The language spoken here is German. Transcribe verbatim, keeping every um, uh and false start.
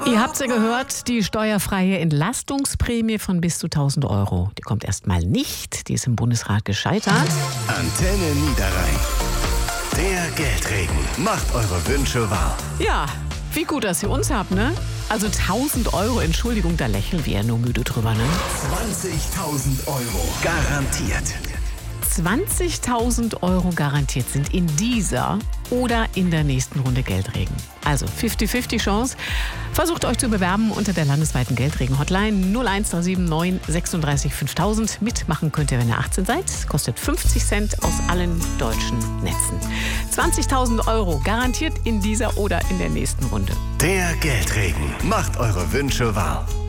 Ihr habt's ja gehört, die steuerfreie Entlastungsprämie von bis zu tausend Euro. Die kommt erstmal nicht, die ist im Bundesrat gescheitert. Antenne Niederrhein. Der Geldregen macht eure Wünsche wahr. Ja, wie gut, dass ihr uns habt, ne? Also tausend Euro, Entschuldigung, da lächeln wir ja nur müde drüber, ne? zwanzigtausend Euro garantiert. zwanzigtausend Euro garantiert sind in dieser oder in der nächsten Runde Geldregen. Also fünfzig fünfzig Chance. Versucht euch zu bewerben unter der landesweiten Geldregen-Hotline null eins drei sieben neun sechsunddreißig fünftausend. Mitmachen könnt ihr, wenn ihr achtzehn seid. Kostet fünfzig Cent aus allen deutschen Netzen. zwanzigtausend Euro garantiert in dieser oder in der nächsten Runde. Der Geldregen macht eure Wünsche wahr.